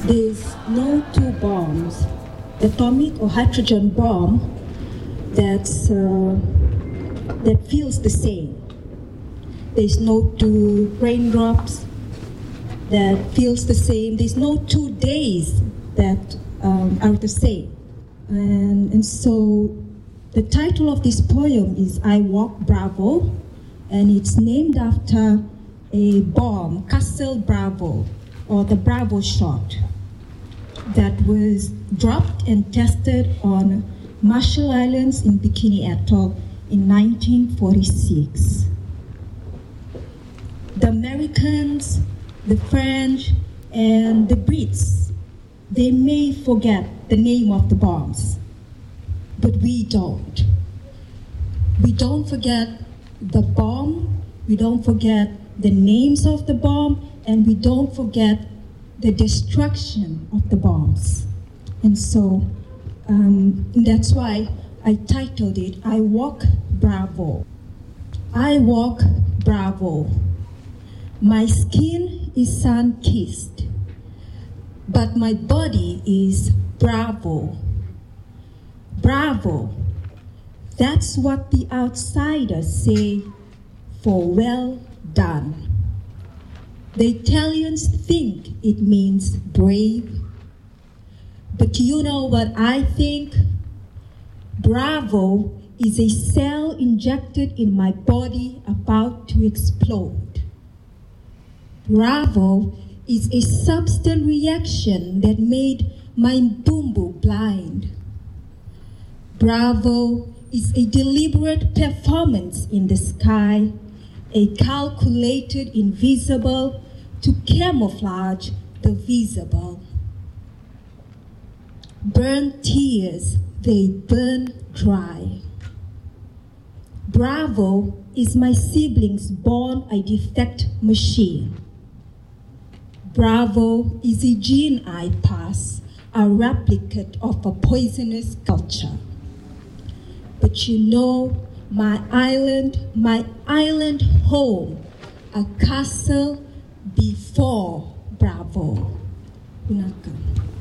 There's no two bombs, atomic or hydrogen bomb, that feels the same. There's no two raindrops that feels the same. There's no 2 days that are the same. And so the title of this poem is I Walk Bravo, and it's named after a bomb, Castle Bravo, or the Bravo shot, that was dropped and tested on Marshall Islands in Bikini Atoll in 1946. The Americans, the French, and the Brits, they may forget the name of the bombs, but we don't. We don't forget the bomb, we don't forget the names of the bomb, and we don't forget the destruction of the bombs. And so that's why I titled it, I Walk Bravo. I walk bravo. My skin is sun-kissed, but my body is bravo. Bravo. That's what the outsiders say for well done. The Italians think it means brave, but you know what I think? Bravo is a cell injected in my body about to explode. Bravo is a substance reaction that made my boom-boom blind. Bravo is a deliberate performance in the sky, a calculated invisible to camouflage the visible. Burn tears, they burn dry. Bravo is my siblings born a defect machine. Bravo is a gene I pass, a replicate of a poisonous culture. But you know, my island home, a castle before Bravo. Unaka.